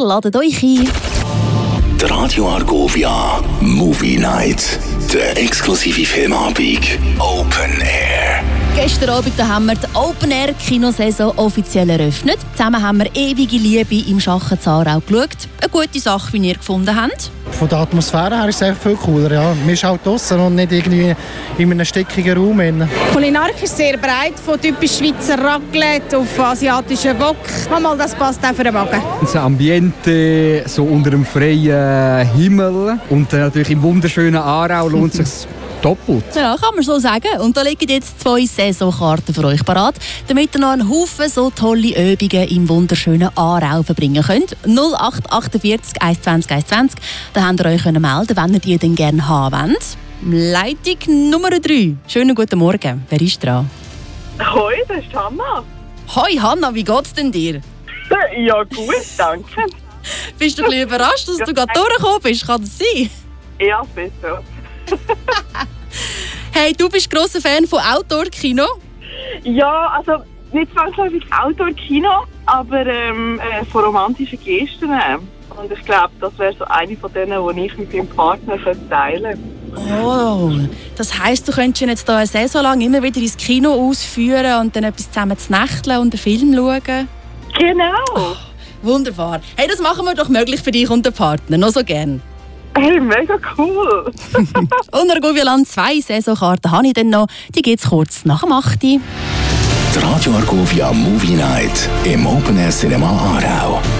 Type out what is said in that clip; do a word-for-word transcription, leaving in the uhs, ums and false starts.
ladet euch ein. Die Radio Argovia Movie Night. Der exklusive Filmabend. Open Air. Gestern Abend haben wir die Open-Air-Kinosaison offiziell eröffnet. Zusammen haben wir «Ewige Liebe» im Schachen Zarau geschaut. Eine gute Sache, wie ihr gefunden habt. Von der Atmosphäre her ist es sehr viel cooler. Ja. Man ist halt draussen und nicht irgendwie in einem stickigen Raum. Die Kulinarik ist sehr breit, von typisch Schweizer Raclette auf asiatischen Wok. Mal, das passt auch für den Magen. Das Ambiente so unter dem freien Himmel und natürlich im wunderschönen Aarau lohnt es sich doppelt. Ja, kann man so sagen. Und da liegen jetzt zwei Saisonkarten für euch parat, damit ihr noch einen Haufen so tolle Übungen im wunderschönen Aarau verbringen könnt. null acht achtundvierzig eins zwanzig eins zwanzig. Da habt ihr euch melden können, wenn ihr die dann gerne haben wollt. Leitung Nummer drei. Schönen guten Morgen. Wer ist dran? Hoi, das ist Hanna. Hoi Hanna, wie geht's denn dir? Ja gut, danke. Bist du ein bisschen überrascht, dass du gerade durchgekommen bist? Kann das sein? Ja, bitte. Hey, du bist grosser Fan von Outdoor-Kino? Ja, also nicht zwangsläufig Outdoor-Kino, aber ähm, äh, von romantischen Gesten. Und ich glaube, das wäre so eine von denen, die ich mit meinem Partner teilen könnte. Oh, das heisst, du könntest jetzt hier eine Saison lang immer wieder ins Kino ausführen und dann etwas zusammen zu nächteln und einen Film schauen? Genau. Oh, wunderbar. Hey, das machen wir doch möglich für dich und den Partner. Noch so gern. Hey, mega cool. Und Argovia-Land zwei Saisonkarten habe ich dann noch. Die gibt es kurz nach dem acht. Die Radio Argovia Movie Night im Open Air Cinema Aarau.